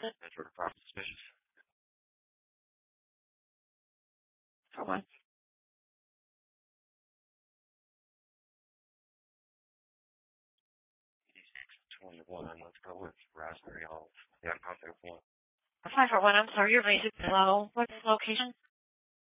That's sort of proper suspicious. For what? 21. Let's go with Raspberry Olive. Yeah, I'm confident for one. 541, I'm sorry, your rate is low. What's the location?